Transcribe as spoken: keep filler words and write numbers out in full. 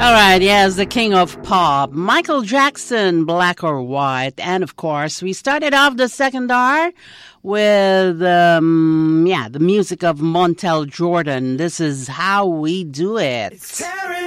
All right, yes, the king of pop, Michael Jackson, Black or White. And of course, we started off the second hour with, um, yeah, the music of Montel Jordan. This is How We Do It.